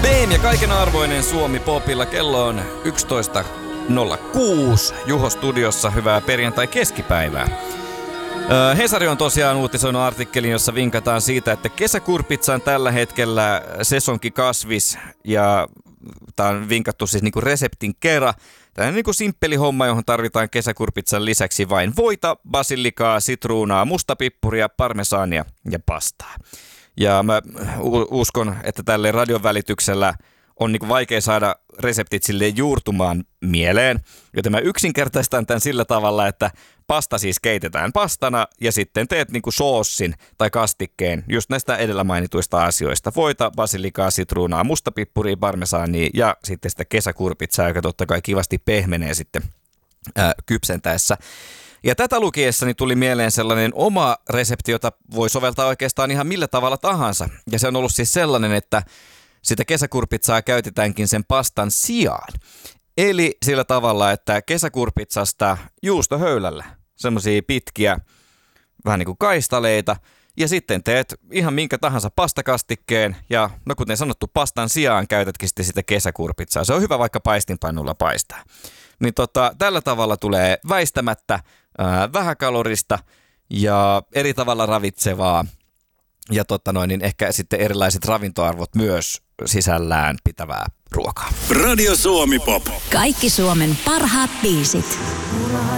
BM ja kaiken arvoinen Suomi Popilla. Kello on 11.06. Juho studiossa. Hyvää perjantai-keskipäivää. Hesari on tosiaan uutisoinut artikkelin, jossa vinkataan siitä, että kesäkurpitsa on tällä hetkellä sesonkikasvis. Ja tää on vinkattu siis niinku reseptin kerran. Tämä on niinku simppeli homma, johon tarvitaan kesäkurpitsan lisäksi vain voita, basilikaa, sitruunaa, mustapippuria, parmesaania ja pastaa. Ja mä uskon, että tälle radion välityksellä on niinku vaikea saada reseptit silleen juurtumaan mieleen. Joten mä yksinkertaistan tämän sillä tavalla, että pasta siis keitetään pastana ja sitten teet niinku soossin tai kastikkeen just näistä edellä mainituista asioista. Voita, basilikaa, sitruunaa, mustapippuria, parmesaania ja sitten sitä kesäkurpitsaa, joka totta kai kivasti pehmenee sitten kypsentäessä. Ja tätä lukiessani tuli mieleen sellainen oma resepti, jota voi soveltaa oikeastaan ihan millä tavalla tahansa. Ja se on ollut siis sellainen, että sitä kesäkurpitsaa käytetäänkin sen pastan sijaan. Eli sillä tavalla, että kesäkurpitsasta juustohöylällä, semmoisia pitkiä vähän niin kuin kaistaleita, ja sitten teet ihan minkä tahansa pastakastikkeen, ja no kuten sanottu, pastan sijaan käytätkin sitä kesäkurpitsaa. Se on hyvä vaikka paistinpannulla paistaa. Niin tällä tavalla tulee väistämättä vähäkalorista ja eri tavalla ravitsevaa, ja niin ehkä sitten erilaiset ravintoarvot myös sisällään pitävää ruokaa. Radio Suomi Pop. Kaikki Suomen parhaat biisit.